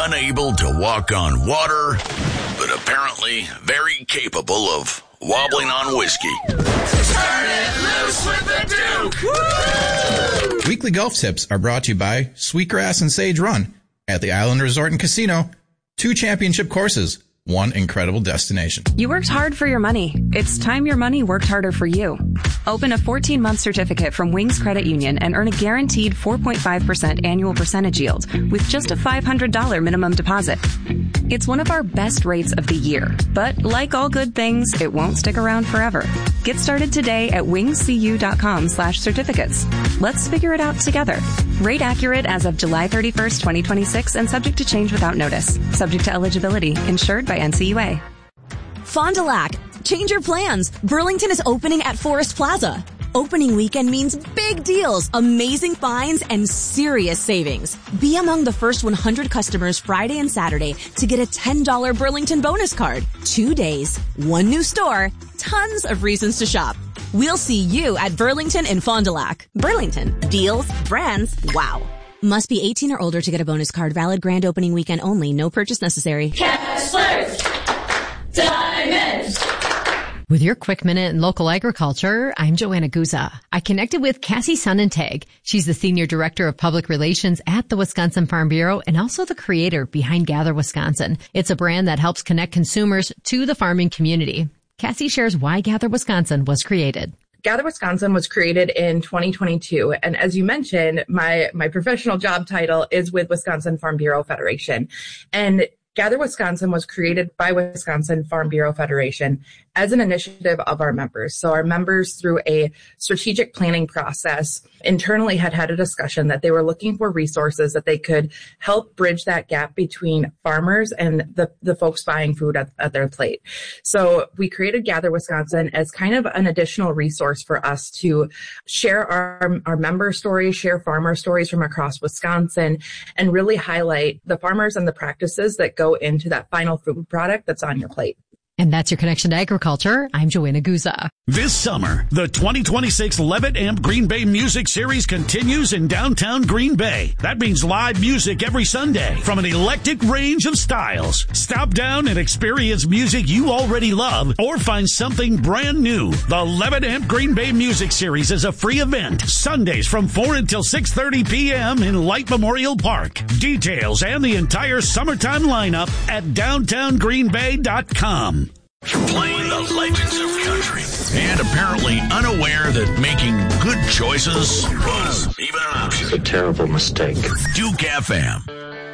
unable to walk on water, but apparently very capable of wobbling on whiskey. Turn it loose with the Duke! Woo! Weekly golf tips are brought to you by Sweetgrass and Sage Run at the Island Resort and Casino. 2 championship courses, 1 incredible destination. You worked hard for your money. It's time your money worked harder for you. Open a 14-month certificate from Wings Credit Union and earn a guaranteed 4.5% annual percentage yield with just a $500 minimum deposit. It's one of our best rates of the year, but like all good things, it won't stick around forever. Get started today at wingscu.com/certificates. Let's figure it out together. Rate accurate as of July 31st, 2026 and subject to change without notice. Subject to eligibility. Insured by NCUA. Fond du Lac. Change your plans. Burlington is opening at Forest Plaza. Opening weekend means big deals, amazing finds, and serious savings. Be among the first 100 customers Friday and Saturday to get a $10 Burlington bonus card. 2 days, 1 new store, tons of reasons to shop. We'll see you at Burlington in Fond du Lac. Burlington. Deals, brands, wow. Must be 18 or older to get a bonus card. Valid grand opening weekend only. No purchase necessary. Kessler's Diamonds. With your quick minute in local agriculture, I'm Joanna Guza. I connected with Cassie Sonnentag. She's the Senior Director of Public Relations at the Wisconsin Farm Bureau and also the creator behind Gather Wisconsin. It's a brand that helps connect consumers to the farming community. Cassie shares why Gather Wisconsin was created. Gather Wisconsin was created in 2022. And as you mentioned, my professional job title is with Wisconsin Farm Bureau Federation. And Gather Wisconsin was created by Wisconsin Farm Bureau Federation as an initiative of our members. So our members, through a strategic planning process, internally had a discussion that they were looking for resources that they could help bridge that gap between farmers and the folks buying food at their plate. So we created Gather Wisconsin as kind of an additional resource for us to share our member stories, share farmer stories from across Wisconsin, and really highlight the farmers and the practices that go into that final food product that's on your plate. And that's your connection to agriculture. I'm Joanna Guza. This summer, the 2026 Levitt Amp Green Bay Music Series continues in downtown Green Bay. That means live music every Sunday from an eclectic range of styles. Stop down and experience music you already love or find something brand new. The Levitt Amp Green Bay Music Series is a free event. Sundays from 4 until 6:30 p.m. in Light Memorial Park. Details and the entire summertime lineup at downtowngreenbay.com. Playing the legends of country and apparently unaware that making good choices was even an option. It's a terrible mistake. Duke FM.